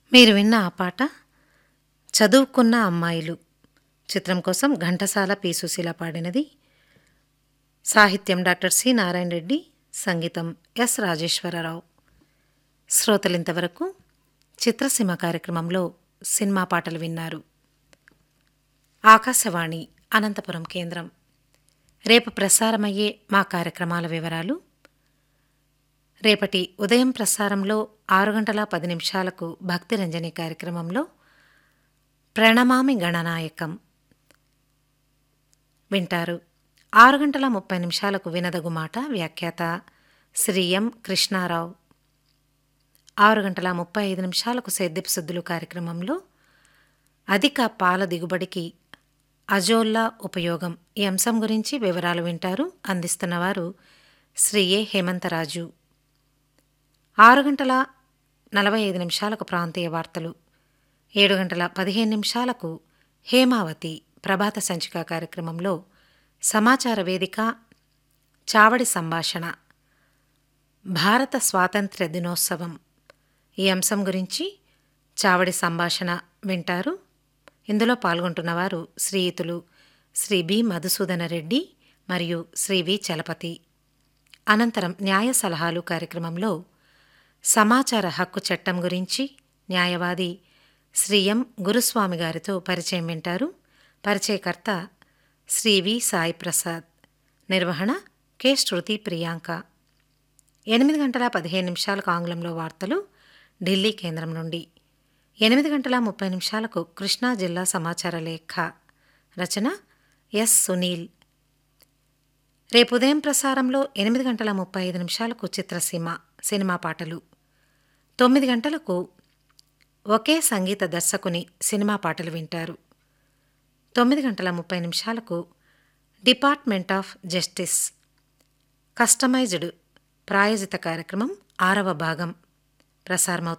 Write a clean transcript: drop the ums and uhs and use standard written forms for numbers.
మీరు విన్న ఆ పాట 'చదువుకున్న అమ్మాయిలు' చిత్రం కోసం ఘంటసాల పి. సుశీల పాడినది. సాహిత్యం డాక్టర్ సి. నారాయణ రెడ్డి, సంగీతం ఎస్. రాజేశ్వరరావు. శ్రోతలింతవరకు చిత్రసీమ కార్యక్రమంలో సినిమా పాటలు విన్నారు. ఆకాశవాణి అనంతపురం కేంద్రం. రేపు ప్రసారమయ్యే మా కార్యక్రమాల వివరాలు. రేపటి ఉదయం ప్రసారంలో 6:10 భక్తిరంజని కార్యక్రమంలో ప్రణమామి గణనాయకం వింటారు. 6:30 వినదగు మాట వ్యాఖ్యాత శ్రీ ఎం. కృష్ణారావు. 6:35 సేద్యపు సుద్దులు కార్యక్రమంలో అధిక పాల దిగుబడికి అజోల్లా ఉపయోగం ఈ అంశం గురించి వివరాలు వింటారు. అందిస్తున్నవారు శ్రీ ఏ. హేమంతరాజు. 6:45 ప్రాంతీయ వార్తలు. 7:15 హేమావతి ప్రభాత సంచిక కార్యక్రమంలో సమాచార వేదిక చావడి సంభాషణ భారత స్వాతంత్ర్య దినోత్సవం ఈ అంశం గురించి చావడి సంభాషణ వింటారు. ఇందులో పాల్గొంటున్నవారు శ్రీయుతులు శ్రీ బి. మధుసూదన రెడ్డి మరియు శ్రీ వి. చలపతి. అనంతరం న్యాయ సలహాలు కార్యక్రమంలో సమాచార హక్కు చట్టం గురించి న్యాయవాది శ్రీ ఎం. గురుస్వామి గారితో పరిచయం వింటారు. పరిచయకర్త శ్రీ వి. సాయి ప్రసాద్. నిర్వహణ కె. శృతి ప్రియాంక. 8:15 ఆంగ్లంలో వార్తలు ఢిల్లీ కేంద్రం నుండి. 8:30 కృష్ణా జిల్లా సమాచార లేఖ. రచన ఎస్. సునీల్. రేపు ఉదయం ప్రసారంలో 8:35 చిత్రసీమ సినిమా పాటలు. 9 గంటలకు ఒకే సంగీత దర్శకుని సినిమా పాటలు వింటారు. 9:30 డిపార్ట్మెంట్ ఆఫ్ జస్టిస్ కస్టమైజ్డ్ ప్రాయోజిత కార్యక్రమం 6వ భాగం ప్రసారమవుతుంది.